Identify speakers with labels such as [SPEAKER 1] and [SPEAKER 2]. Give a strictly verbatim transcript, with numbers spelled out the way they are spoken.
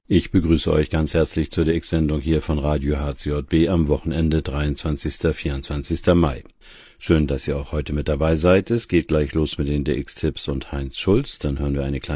[SPEAKER 1] Ich begrüße euch ganz herzlich zu der X-Sendung hier von Radio H C J B am Wochenende dreiundzwanzigsten bis vierundzwanzigsten Mai. Schön, dass ihr auch heute mit dabei seid. Es geht gleich los mit den D X-Tipps und Heinz Schulz. Dann hören wir eine kleine